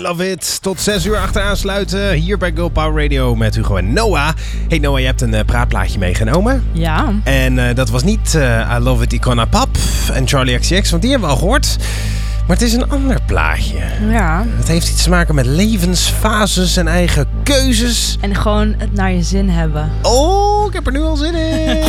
Love It. Tot 6 uur achteraan sluiten hier bij Girl Power Radio met Hugo en Noah. Hey Noah, je hebt een praatplaatje meegenomen. Ja. En dat was niet I Love It Icona Pop en Charlie XCX, want die hebben we al gehoord. Maar het is een ander plaatje. Ja. Het heeft iets te maken met levensfases en eigen keuzes. En gewoon het naar je zin hebben. Oh, ik heb er nu al zin in.